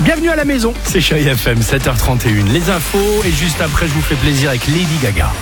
Bienvenue à la maison, c'est Chérie FM, 7h31. Les infos et juste après, je vous fais plaisir avec Lady Gaga.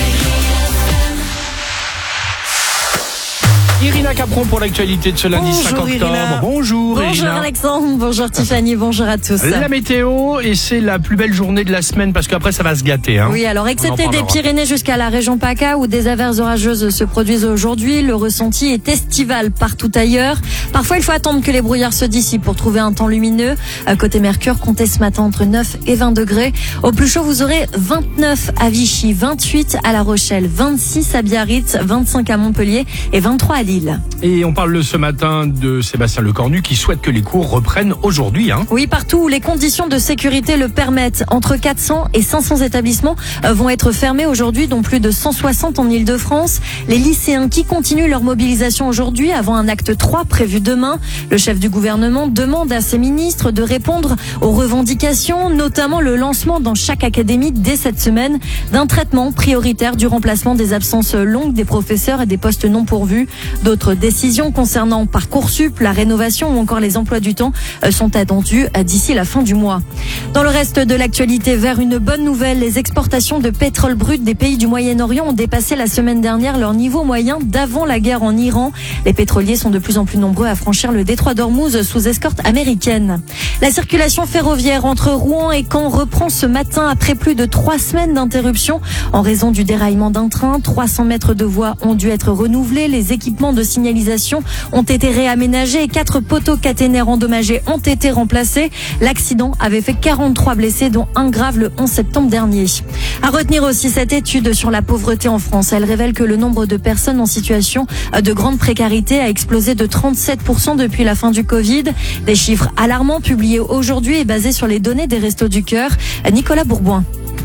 Irina Capron pour l'actualité de ce lundi 5 octobre. Irina. Bonjour Irina. Alexandre, bonjour Tiffany, bonjour à tous. La météo, et c'est la plus belle journée de la semaine parce qu'après ça va se gâter. Oui, alors excepté des Pyrénées jusqu'à la région PACA où des averses orageuses se produisent aujourd'hui, le ressenti est estival partout ailleurs. Parfois il faut attendre que les brouillards se dissipent pour trouver un temps lumineux. Côté Mercure, comptez ce matin entre 9 et 20 degrés. Au plus chaud, vous aurez 29 à Vichy, 28 à La Rochelle, 26 à Biarritz, 25 à Montpellier et 23 à Lille. Et on parle ce matin de Sébastien Lecornu qui souhaite que les cours reprennent aujourd'hui. Oui, partout où les conditions de sécurité le permettent. Entre 400 et 500 établissements vont être fermés aujourd'hui, dont plus de 160 en Ile-de-France. Les lycéens qui continuent leur mobilisation aujourd'hui avant un acte 3 prévu demain. Le chef du gouvernement demande à ses ministres de répondre aux revendications, notamment le lancement dans chaque académie dès cette semaine d'un traitement prioritaire du remplacement des absences longues des professeurs et des postes non pourvus. D'autres décisions concernant Parcoursup, la rénovation ou encore les emplois du temps sont attendues d'ici la fin du mois. Dans le reste de l'actualité, vers une bonne nouvelle, les exportations de pétrole brut des pays du Moyen-Orient ont dépassé la semaine dernière leur niveau moyen d'avant la guerre en Iran. Les pétroliers sont de plus en plus nombreux à franchir le détroit d'Ormuz sous escorte américaine. La circulation ferroviaire entre Rouen et Caen reprend ce matin après plus de 3 semaines d'interruption en raison du déraillement d'un train. 300 mètres de voies ont dû être renouvelés. Les équipements de signalisation ont été réaménagés et 4 poteaux caténaires endommagés ont été remplacés. L'accident avait fait 43 blessés, dont un grave le 11 septembre dernier. À retenir aussi cette étude sur la pauvreté en France. Elle révèle que le nombre de personnes en situation de grande précarité a explosé de 37% depuis la fin du Covid. Des chiffres alarmants publiés aujourd'hui et basés sur les données des Restos du Cœur. Nicolas Bourboin.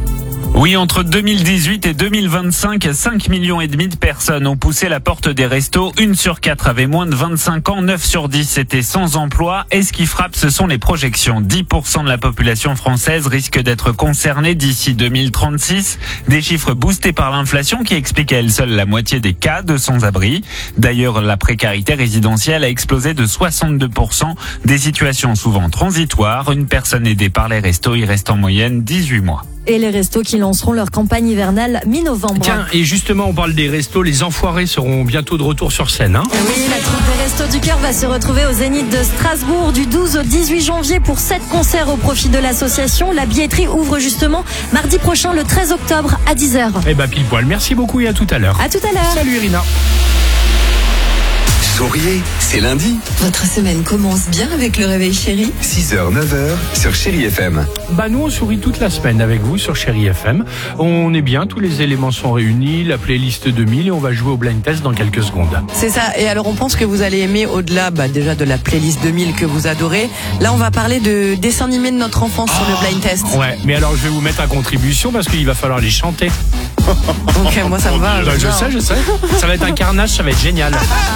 Oui, entre 2018 et 2025, 5,5 millions de personnes ont poussé la porte des restos. 1 sur 4 avait moins de 25 ans, 9 sur 10 étaient sans emploi. Et ce qui frappe, ce sont les projections. 10% de la population française risque d'être concernée d'ici 2036. Des chiffres boostés par l'inflation qui expliquent à elle seule la moitié des cas de sans-abri. D'ailleurs, la précarité résidentielle a explosé de 62%. Des situations souvent transitoires. Une personne aidée par les restos y reste en moyenne 18 mois. Et les restos qui lanceront leur campagne hivernale mi-novembre. Tiens, et justement, on parle des restos. Les Enfoirés seront bientôt de retour sur scène. Oui, la troupe des Restos du Cœur va se retrouver au Zénith de Strasbourg du 12 au 18 janvier pour 7 concerts au profit de l'association. La billetterie ouvre justement mardi prochain, le 13 octobre à 10h. Eh ben, pile poil. Merci beaucoup et à tout à l'heure. À tout à l'heure. Salut Irina. Souriez, c'est lundi. Votre semaine commence bien avec le réveil chéri. 6h, 9h sur Chérie FM. Nous on sourit toute la semaine avec vous sur Chérie FM. On est bien, tous les éléments sont réunis, la playlist 2000 et on va jouer au blind test dans quelques secondes. C'est ça, et alors on pense que vous allez aimer au-delà déjà de la playlist 2000 que vous adorez. Là on va parler de dessins animés de notre enfance sur le blind test. Ouais, mais alors je vais vous mettre à contribution parce qu'il va falloir les chanter. Donc moi ça me va. Je sais. Ça va être un carnage, ça va être génial.